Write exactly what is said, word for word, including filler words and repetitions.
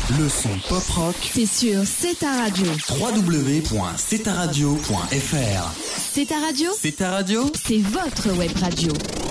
Le son pop rock, c'est sur C'est ta radio. w w w point c'est ta radio point f r. C'est ta radio, C'est ta radio, c'est votre web radio.